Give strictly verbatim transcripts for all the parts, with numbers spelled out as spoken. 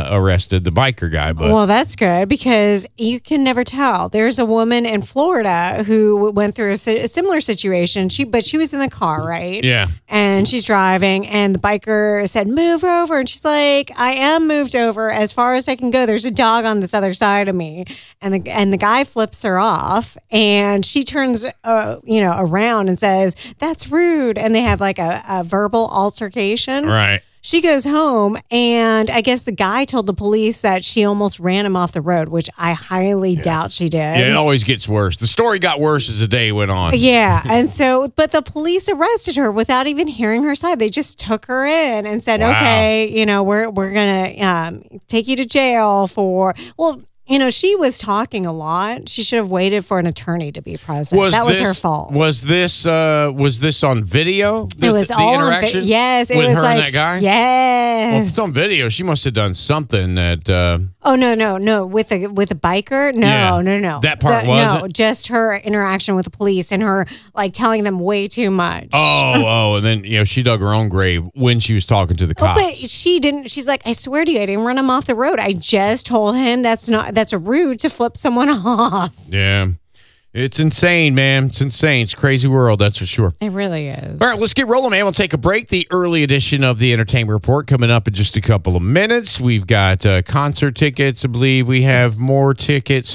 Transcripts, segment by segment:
arrested the biker guy. But well, that's good because you can never tell. There's a woman in Florida who went through a, si- a similar situation. She, but she was in the car, right? Yeah. And she's driving, and the biker said, "Move over," and she's like, "I am moved over as far as I can go. There's a dog on this other side of me," and the and the guy flips her off, and she turns, uh, you know, around and says, "That's rude," and they had like a, a verbal altercation. Right. She goes home, and I guess the guy told the police that she almost ran him off the road, which I highly yeah. doubt she did. Yeah, it always gets worse. The story got worse as the day went on. Yeah, and so, but the police arrested her without even hearing her side. They just took her in and said, wow. "Okay, you know, we're we're gonna um, take you to jail for well." You know, she was talking a lot. She should have waited for an attorney to be present. Was that was this, her fault. Was this uh, was this on video? The, it was the all interaction on vi- yes. It with was her like, and that guy. Yes. Well, if it's on video, she must have done something that. Uh, oh no no no with a with a biker no yeah, no no that part the, was no it? Just her interaction with the police and her like telling them way too much. Oh oh, and then you know she dug her own grave when she was talking to the cops. Oh, but she didn't. She's like, I swear to you, I didn't run him off the road. I just told him that's not that's a rude to flip someone off. Yeah. It's insane, man. It's insane. It's a crazy world, that's for sure. It really is. All right, let's get rolling, man. We'll take a break. The early edition of the Entertainment Report coming up in just a couple of minutes. We've got uh, concert tickets. I believe we have more tickets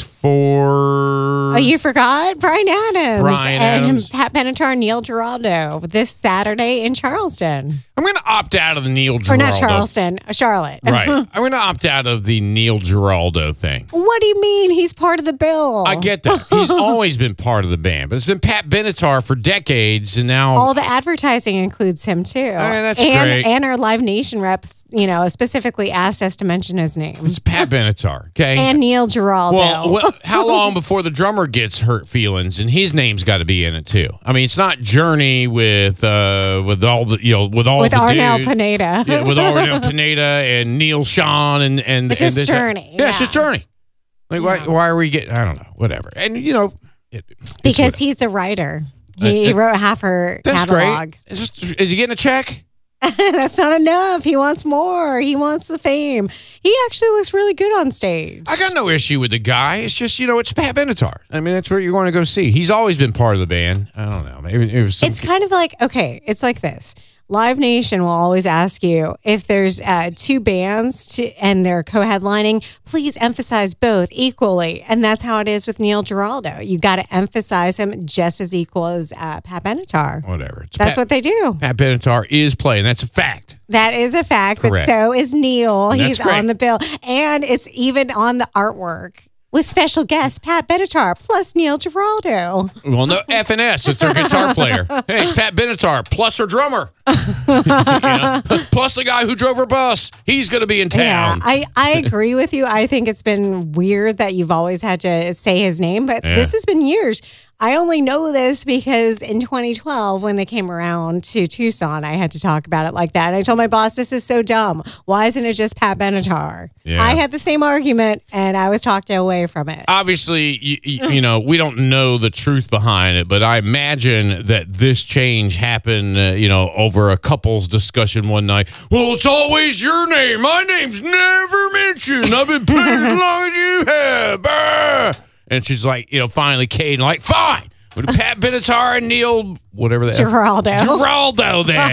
for... Oh, you forgot? Brian Adams. Brian and Adams. Pat Benatar, Neil Giraldo this Saturday in Charleston. I'm going to opt out of the Neil Giraldo. Or not Charleston, Charlotte. Right. I'm going to opt out of the Neil Giraldo thing. What do you mean? He's part of the bill. I get that. He's always been part of the band, but it's been Pat Benatar for decades, and now all the advertising includes him too. I mean, that's and, great. And our Live Nation reps, you know, specifically asked us to mention his name. It's Pat Benatar, okay? And Neil Giraldo. Well, well, how long before the drummer gets hurt feelings, and his name's got to be in it too? I mean, it's not Journey with uh with all the you know with all with the Arnel dudes. Pineda. Yeah, with Arnel Pineda and Neil Sean and and it's and just this, Journey. Yeah, yeah, it's just Journey. Like yeah. why why are we getting? I don't know. Whatever. And you know. It, because what, he's a writer. He, uh, he wrote half her that's catalog. Great. Is, this, is he getting a check? That's not enough. He wants more. He wants the fame. He actually looks really good on stage. I got no issue with the guy. It's just, you know, it's Pat Benatar. I mean, that's where you're going to go see. He's always been part of the band. I don't know. Maybe it was some, it's kind of like, okay, it's like this. Live Nation will always ask you if there's uh, two bands to, and they're co-headlining, please emphasize both equally. And that's how it is with Neil Giraldo. You got to emphasize him just as equal as uh, Pat Benatar. Whatever. It's that's Pat, what they do. Pat Benatar is playing. That's a fact. That is a fact, Correct. But so is Neil. And He's great. on the bill. And it's even on the artwork. With special guest Pat Benatar plus Neil Giraldo. Well, no F and S. It's their guitar player. Hey, it's Pat Benatar plus her drummer, you know? Plus the guy who drove her bus. He's going to be in town. Yeah, I, I agree with you. I think it's been weird that you've always had to say his name, but Yeah. this has been years. I only know this because in twenty twelve, when they came around to Tucson, I had to talk about it like that. And I told my boss, this is so dumb. Why isn't it just Pat Benatar? Yeah. I had the same argument, and I was talked away from it. Obviously, you, you know, we don't know the truth behind it, but I imagine that this change happened, uh, you know, over a couple's discussion one night. Well, it's always your name. My name's never mentioned. I've been playing as long as you have. Bah! And she's like, you know, finally, Kate, like, fine. With Pat Benatar and Neil, whatever that Giraldo. Giraldo, then.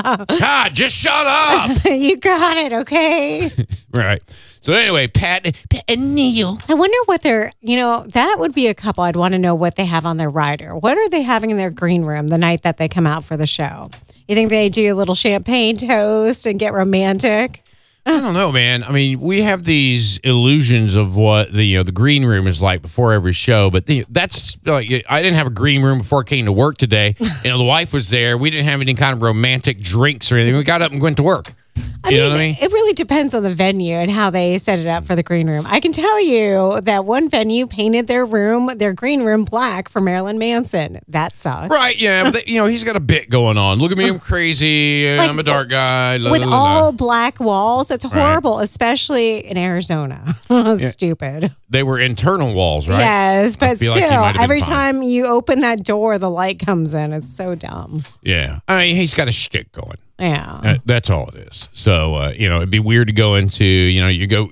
ah, just shut up. You got it, okay? Right. So anyway, Pat, Pat and Neil. I wonder what they're, you know, that would be a couple I'd want to know what they have on their rider. What are they having in their green room the night that they come out for the show? You think they do a little champagne toast and get romantic? I don't know, man. I mean, we have these illusions of what the you know the green room is like before every show, but the, that's like I didn't have a green room before I came to work today. You know, the wife was there. We didn't have any kind of romantic drinks or anything. We got up and went to work. I you mean, know what I mean? It really depends on the venue and how they set it up for the green room. I can tell you that one venue painted their room, their green room, black for Marilyn Manson. That sucks. Right, yeah. But, they, you know, he's got a bit going on. Look at me, I'm crazy. Like, I'm a dark guy. La, with la, la, all la. black walls, it's horrible, right. Especially in Arizona. Stupid. They were internal walls, right? Yes, but still, like every time you open that door, the light comes in. It's so dumb. Yeah. I mean, he's got a shtick going. Yeah. Uh, that's all it is. So, uh, you know, it'd be weird to go into, you know, you go